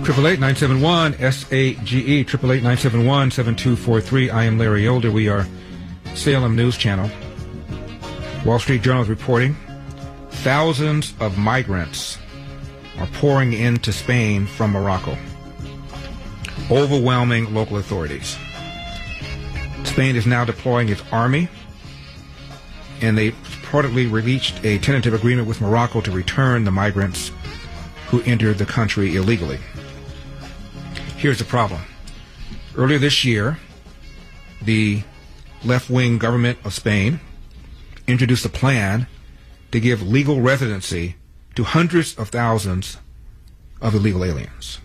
888-971-SAGE, 888-971-7243. I am Larry Elder. We are Salem News Channel. Wall Street Journal is reporting thousands of migrants are pouring into Spain from Morocco, overwhelming local authorities. Spain is now deploying its army, and they reportedly reached a tentative agreement with Morocco to return the migrants who entered the country illegally. Here's the problem. Earlier this year, the left-wing government of Spain introduced a plan to give legal residency to hundreds of thousands of illegal aliens.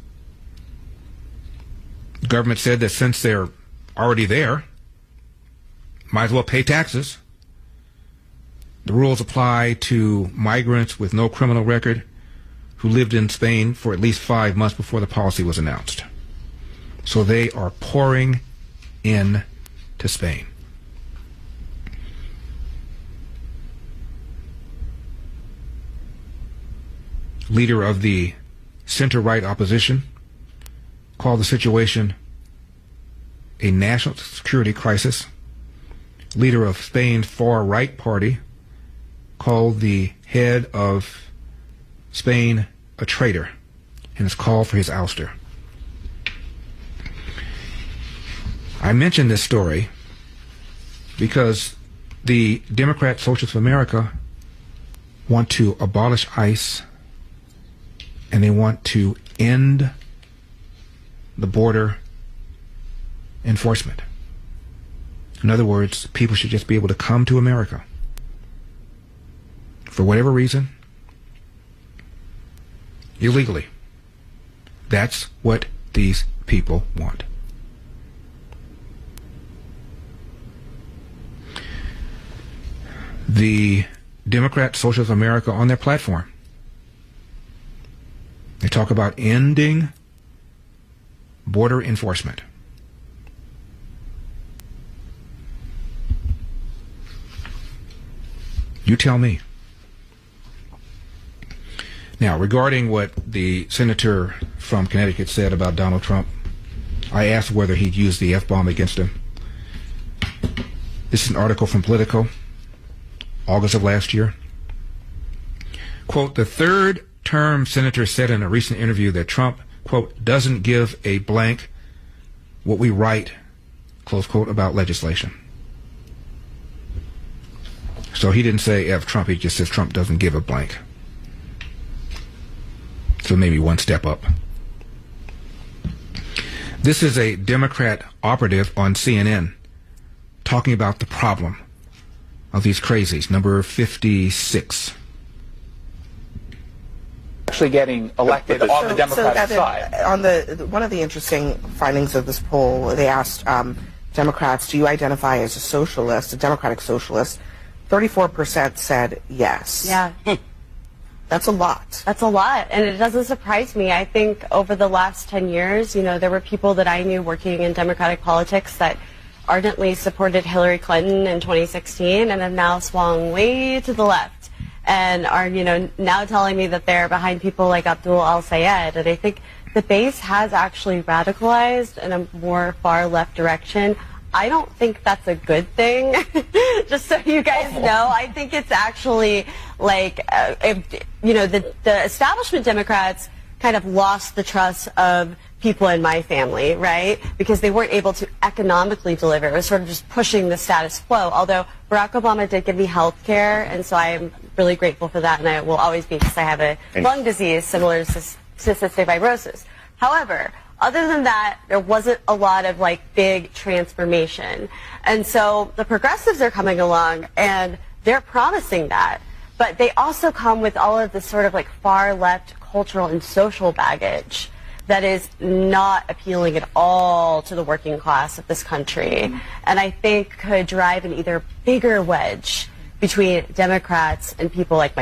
The government said that since they're already there, might as well pay taxes. The rules apply to migrants with no criminal record who lived in Spain for at least 5 months before the policy was announced. So they are pouring in to Spain. Leader of the center-right opposition called the situation a national security crisis. Leader of Spain's far-right party called the head of Spain a traitor and has called for his ouster. I mention this story because the Democrat Socialists of America want to abolish ICE, and they want to end the border enforcement. In other words, people should just be able to come to America for whatever reason, illegally. That's what these people want. The Democrat Socialists of America, on their platform, they talk about ending border enforcement. You tell me. Now, regarding what the senator from Connecticut said about Donald Trump, I asked whether he'd used the F-bomb against him. This is an article from Politico, August of last year. Quote, the third-term senator said in a recent interview that Trump, quote, doesn't give a blank what we write, close quote, about legislation. So he didn't say F Trump, he just says Trump doesn't give a blank. So maybe one step up. This is a Democrat operative on CNN talking about the problem of these crazies, number 56. Actually getting elected on the Democratic side. On one of the interesting findings of this poll, they asked Democrats, do you identify as a socialist, a democratic socialist? 34% said yes. Yeah. That's a lot. That's a lot, and it doesn't surprise me. I think over the last 10 years, there were people that I knew working in Democratic politics that ardently supported Hillary Clinton in 2016 and have now swung way to the left and are, now telling me that they're behind people like Abdul al-Sayed. And I think the base has actually radicalized in a more far left direction. I don't think that's a good thing, just so you guys know. I think it's actually like, the establishment Democrats kind of lost the trust of people in my family, right? Because they weren't able to economically deliver. It was sort of just pushing the status quo. Although Barack Obama did give me health care, and so I am really grateful for that, and I will always be, because I have a lung disease similar to cystic fibrosis. However, other than that, there wasn't a lot of big transformation. And so the progressives are coming along and they're promising that. But they also come with all of this sort of far left cultural and social baggage that is not appealing at all to the working class of this country. And I think could drive an either bigger wedge between Democrats and people like